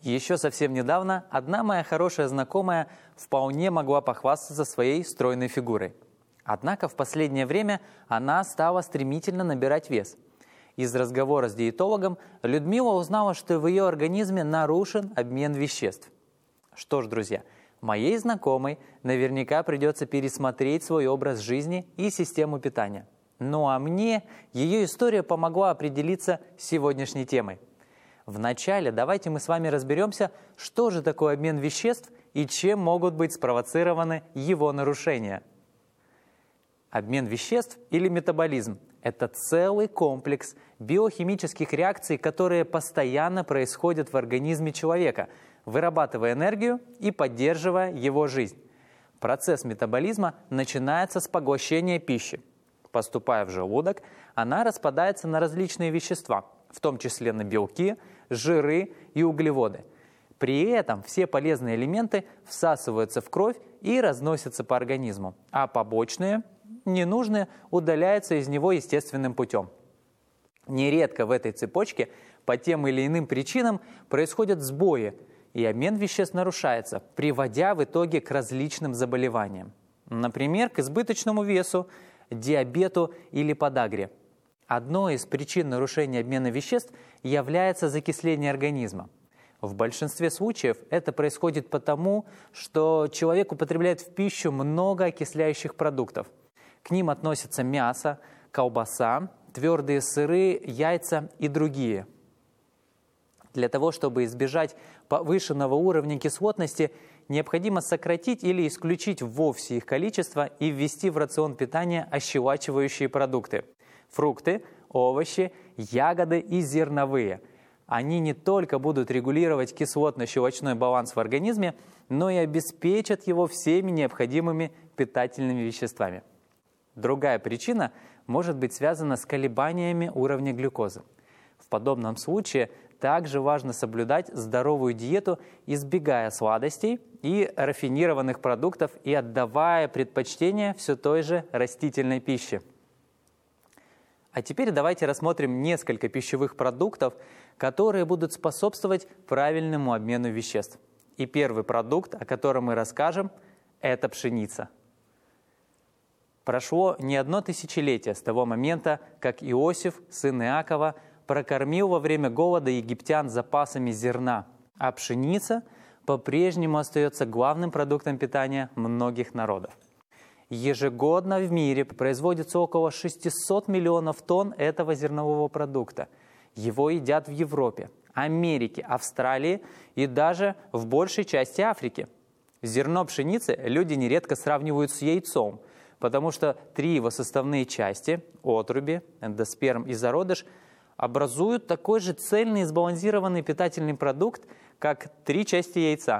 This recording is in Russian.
Еще совсем недавно одна моя хорошая знакомая вполне могла похвастаться своей стройной фигурой. Однако в последнее время она стала стремительно набирать вес. Из разговора с диетологом Людмила узнала, что в ее организме нарушен обмен веществ. Что ж, друзья, моей знакомой наверняка придется пересмотреть свой образ жизни и систему питания. Ну а мне ее история помогла определиться с сегодняшней темой. Вначале давайте мы с вами разберемся, что же такое обмен веществ и чем могут быть спровоцированы его нарушения. Обмен веществ или метаболизм – это целый комплекс биохимических реакций, которые постоянно происходят в организме человека, вырабатывая энергию и поддерживая его жизнь. Процесс метаболизма начинается с поглощения пищи. Поступая в желудок, она распадается на различные вещества, в том числе на белки, жиры и углеводы. При этом все полезные элементы всасываются в кровь и разносятся по организму, а побочные, ненужные, удаляются из него естественным путем. Нередко в этой цепочке по тем или иным причинам происходят сбои, и обмен веществ нарушается, приводя в итоге к различным заболеваниям. Например, к избыточному весу, диабету или подагре. Одной из причин нарушения обмена веществ является закисление организма. В большинстве случаев это происходит потому, что человек употребляет в пищу много окисляющих продуктов. К ним относятся мясо, колбаса, твердые сыры, яйца и другие. Для того, чтобы избежать повышенного уровня кислотности, необходимо сократить или исключить вовсе их количество и ввести в рацион питания ощелачивающие продукты. Фрукты, овощи, ягоды и зерновые. Они не только будут регулировать кислотно-щелочной баланс в организме, но и обеспечат его всеми необходимыми питательными веществами. Другая причина может быть связана с колебаниями уровня глюкозы. В подобном случае также важно соблюдать здоровую диету, избегая сладостей и рафинированных продуктов и отдавая предпочтение все той же растительной пище. А теперь давайте рассмотрим несколько пищевых продуктов, которые будут способствовать правильному обмену веществ. И первый продукт, о котором мы расскажем, это пшеница. Прошло не одно тысячелетие с того момента, как Иосиф, сын Иакова, прокормил во время голода египтян запасами зерна, а пшеница по-прежнему остается главным продуктом питания многих народов. Ежегодно в мире производится около 600 миллионов тонн этого зернового продукта. Его едят в Европе, Америке, Австралии и даже в большей части Африки. Зерно пшеницы люди нередко сравнивают с яйцом, потому что 3 его составные части – отруби, эндосперм и зародыш – образуют такой же цельный и сбалансированный питательный продукт, как 3 части яйца.